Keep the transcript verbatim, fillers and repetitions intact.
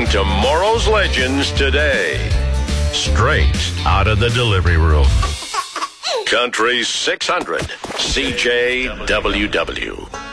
tomorrow's legends today. Straight out of the delivery room. Country six hundred, C J W W.